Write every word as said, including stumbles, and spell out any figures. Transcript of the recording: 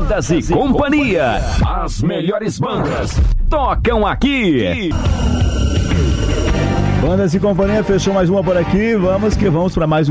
Bandas e Companhia. As melhores bandas tocam aqui. Bandas e Companhia fechou mais uma por aqui. Vamos que vamos para mais um